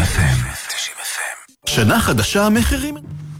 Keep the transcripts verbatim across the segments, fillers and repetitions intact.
אף אם. שנה חדשה, מחירים.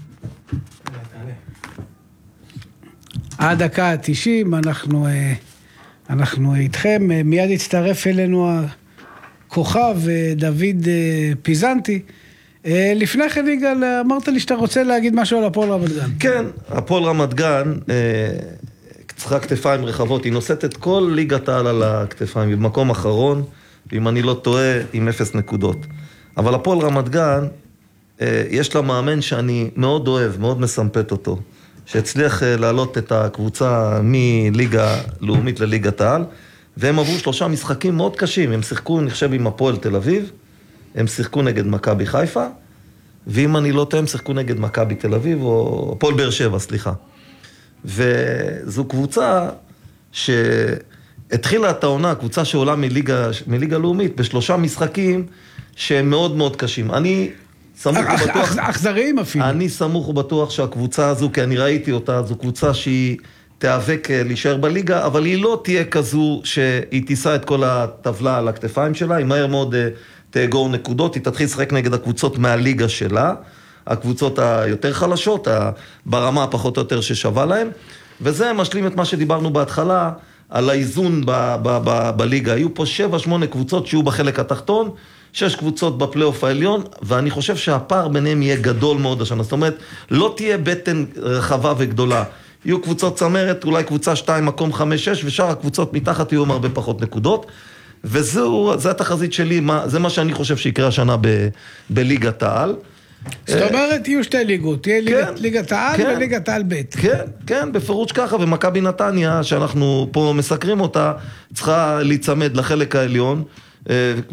עד דקה ה-תשעים, אנחנו, אנחנו איתכם, מיד הצטרף אלינו הכוכב דוד פיזנטי. לפני כן, יגאל, אמרת לי שאתה רוצה להגיד משהו על הפועל רמת גן. כן, הפועל רמת גן צריכה כתפיים רחבות, היא נושאת את כל ליגת העל על הכתפיים, במקום אחרון, ואם אני לא טועה, עם אפס נקודות. אבל הפועל רמת גן, יש לה מאמן שאני מאוד אוהב, מאוד מסמפת אותו, שהצליח לעלות את הקבוצה מליגה לאומית לליגת העל, והם עברו שלושה משחקים מאוד קשים, הם שיחקו, נחשב עם הפועל תל אביב, הם שיחקו נגד מכבי חיפה, ואם אני לא טועה, הם שיחקו נגד מכבי תל אביב, או הפועל באר שבע, סליחה. וזו קבוצה שהתחילה את העונה, קבוצה שעולה מליגה, מליגה לאומית, בשלושה משחקים שהם מאוד מאוד קשים. אני סמוך ובטוח... אכזריים אפילו. אני סמוך ובטוח שהקבוצה הזו, כי אני ראיתי אותה, זו קבוצה שהיא תיאבק להישאר בליגה, אבל היא לא תהיה כזו שהיא תישא את כל הטבלה על הכתפיים שלה, היא מהר מאוד תאגור נקודות, היא תתחיל לשחק נגד הקבוצות מהליגה שלה, הקבוצות היותר חלשות, ברמה הפחות או יותר ששווה להם, וזה משלים את מה שדיברנו בהתחלה, על האיזון ב- ב- ב- בליגה. היו פה שבע, שמונה קבוצות שיהיו בחלק התחתון, שש קבוצות בפלייאוף העליון, ואני חושב שהפער ביניהם יהיה גדול מאוד השנה. זאת אומרת, לא תהיה בטן רחבה וגדולה. יהיו קבוצות צמרת, אולי קבוצה שתיים, מקום חמש, שש, ושאר הקבוצות מתחת יהיו הרבה פחות נקודות. וזו, זה התחזית שלי, מה, זה מה שאני חושב שיקרה השנה ב- בליגת העל. זאת אומרת, יהיו שתי ליגות, תהיה ליגת, ליגת העל כן, וליגת העל ב'. כן, כן, בפירוש ככה, ומכבי נתניה, שאנחנו פה מסקרים אותה, צריכה להיצמד לחלק העליון,